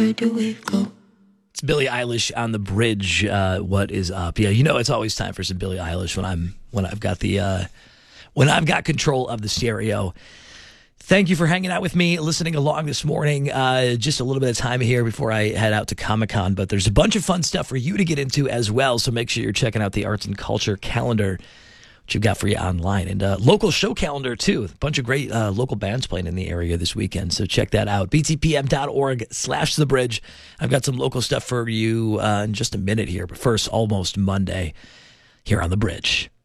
where do we go? It's Billie Eilish on the bridge. What is up? Yeah, you know it's always time for some Billie Eilish when I've got control of the stereo. Thank you for hanging out with me, listening along this morning. Just a little bit of time here before I head out to Comic-Con, but there's a bunch of fun stuff for you to get into as well, so make sure you're checking out the arts and culture calendar, which you've got for you online, and local show calendar, too. A bunch of great local bands playing in the area this weekend, so check that out. btpm.org/thebridge. I've got some local stuff for you in just a minute here, but first, Almost Monday here on The Bridge.